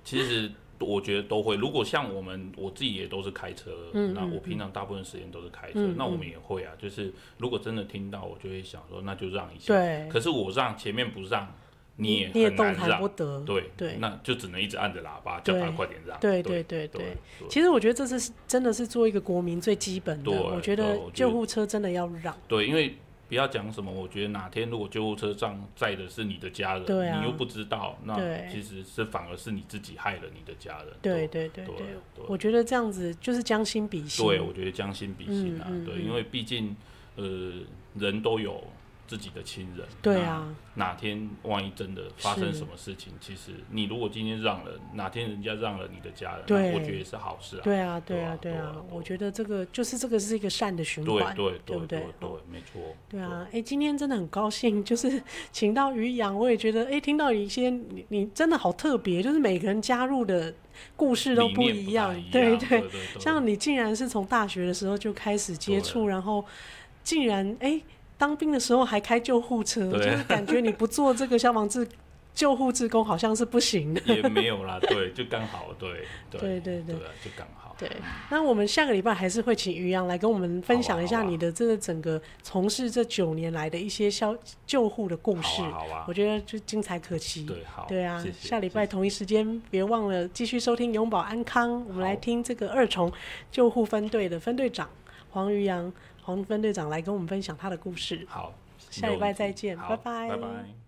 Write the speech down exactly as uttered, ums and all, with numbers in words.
其实我觉得都会。如果像我们我自己也都是开车，嗯、那我平常大部分时间都是开车，嗯、那我们也会啊。就是如果真的听到，我就会想说，那就让一下。 对。 可是我让前面不让，你也你也很难让， 动弹不得。 对对， 那就只能一直按着喇叭叫他快点让。 对对对 对, 对。其实我觉得这是真的是做一个国民最基本的。我觉得救护车真的要让。 对，因为。不要讲什么，我觉得哪天如果救护车上载的是你的家人，对啊、你又不知道，那其实是反而是你自己害了你的家人。 对对对 对, 对, 对，我觉得这样子就是将心比心。 对，我觉得将心比心啊，嗯嗯、对，因为毕竟呃人都有自己的亲人， 对啊， 哪天万一真的发生什么事情，其实你如果今天让了，哪天人家让了你的家人，对，我觉得也是好事啊。 对啊，对啊，对啊，我觉得这个就是这个是一个善的循环， 对对对不对？ 对，没错。 对啊，哎，今天真的很高兴，就是请到于洋，我也觉得，哎，听到一些你你真的好特别，就是每个人加入的故事都不一样，对对。像你竟然是从大学的时候就开始接触，然后竟然哎。当兵的时候还开救护车，就是感觉你不做这个消防志救护志工好像是不行的。 也没有啦，对，就刚好，对对对对 对, 对，就刚好。 对，那我们下个礼拜还是会请于洋来跟我们分享一下你的这个整个从事这九年来的一些消救护的故事。 好啊，好啊， 我觉得就精彩可期。 对，好， 对啊， 谢谢， 下礼拜同一时间别忘了继续收听永保安康，我们来听这个二重救护分队的分队长黄于洋。黄分队长来跟我们分享他的故事。 好， 下礼拜再见，拜拜， 拜拜。